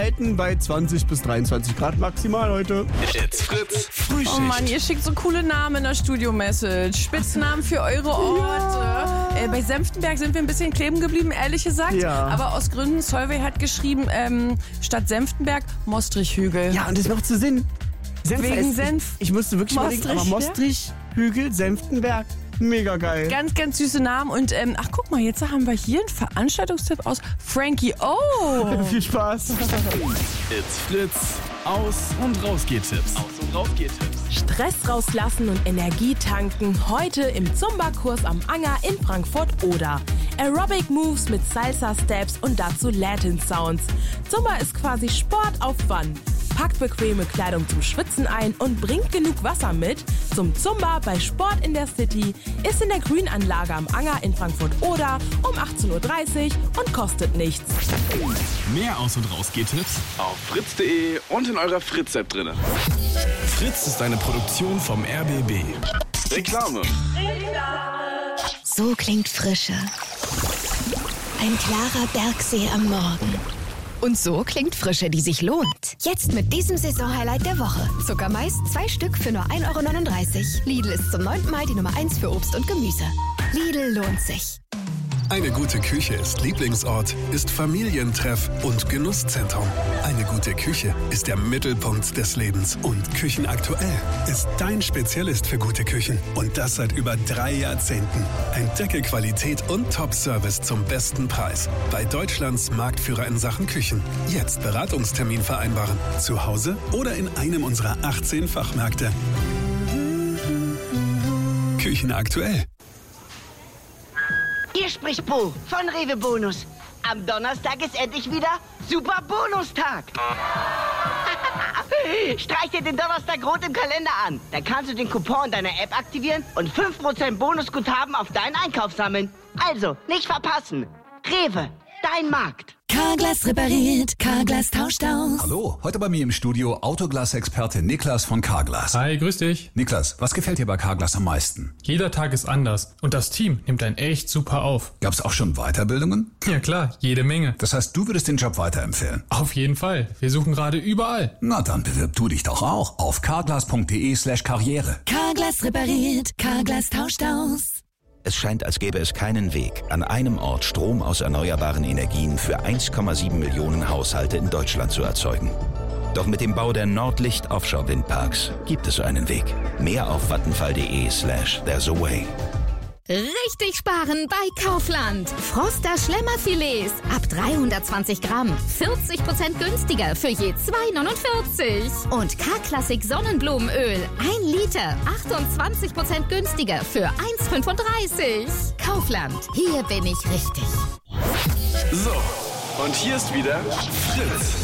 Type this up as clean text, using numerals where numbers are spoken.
halten bei 20 bis 23 Grad maximal heute. It's Fritz Frühschicht. Oh Mann, ihr schickt so coole Namen in der Studio-Message. Spitznamen für eure Orte. Bei Senftenberg sind wir ein bisschen kleben geblieben, ehrlich gesagt. Ja. Aber aus Gründen, Solveig hat geschrieben, statt Senftenberg Mostrichhügel. Ja, und das macht so Sinn. Wegen Senf. Ich musste wirklich überlegen, aber Mostrich, Hügel, Senftenberg, mega geil. Ganz, ganz süße Namen. Und ach, guck mal, jetzt haben wir hier einen Veranstaltungstipp aus Frankie O. Viel Spaß. It's Fritz Aus- und Rausgehtipps. Stress rauslassen und Energie tanken. Heute im Zumba-Kurs am Anger in Frankfurt-Oder. Aerobic Moves mit Salsa-Steps und dazu Latin-Sounds. Zumba ist quasi Sport auf Wann. Packt bequeme Kleidung zum Schwitzen ein und bringt genug Wasser mit. Zum Zumba bei Sport in der City ist in der Grünanlage am Anger in Frankfurt-Oder um 18:30 Uhr und kostet nichts. Mehr Aus- und Rausgehtipps auf fritz.de und in eurer Fritz-App drin. Fritz ist eine Produktion vom RBB. Reklame. So klingt Frische. Ein klarer Bergsee am Morgen. Und so klingt Frische, die sich lohnt. Jetzt mit diesem Saisonhighlight der Woche. Zuckermais 2 Stück für nur 1,39 €. Lidl ist zum 9. Mal die Nummer 1 für Obst und Gemüse. Lidl lohnt sich. Eine gute Küche ist Lieblingsort, ist Familientreff und Genusszentrum. Eine gute Küche ist der Mittelpunkt des Lebens. Und Küchenaktuell ist dein Spezialist für gute Küchen. Und das seit über 3 Jahrzehnten. Entdecke Qualität und Top-Service zum besten Preis. Bei Deutschlands Marktführer in Sachen Küchen. Jetzt Beratungstermin vereinbaren. Zu Hause oder in einem unserer 18 Fachmärkte. Küchenaktuell. Hier spricht Bo von Rewe Bonus. Am Donnerstag ist endlich wieder Super Bonustag. Streich dir den Donnerstag rot im Kalender an. Dann kannst du den Coupon in deiner App aktivieren und 5% Bonusguthaben auf deinen Einkauf sammeln. Also, nicht verpassen. Rewe, dein Markt. Carglass repariert, Carglass tauscht aus. Hallo, heute bei mir im Studio Autoglas-Experte Niklas von Carglass. Hi, grüß dich. Niklas, was gefällt dir bei Carglass am meisten? Jeder Tag ist anders und das Team nimmt einen echt super auf. Gab's auch schon Weiterbildungen? Ja klar, jede Menge. Das heißt, du würdest den Job weiterempfehlen? Auf jeden Fall. Wir suchen gerade überall. Na dann bewirb du dich doch auch auf carglass.de/karriere. Carglass repariert, Carglass tauscht aus. Es scheint, als gäbe es keinen Weg, an einem Ort Strom aus erneuerbaren Energien für 1,7 Millionen Haushalte in Deutschland zu erzeugen. Doch mit dem Bau der Nordlicht Offshore-Windparks gibt es einen Weg. Mehr auf vattenfall.de/there's a way. Richtig sparen bei Kaufland. Froster Schlemmerfilets ab 320 Gramm. 40% günstiger für je 2,49. Und K-Klassik Sonnenblumenöl 1 Liter. 28% günstiger für 1,35. Kaufland. Hier bin ich richtig. So, und hier ist wieder Fritz.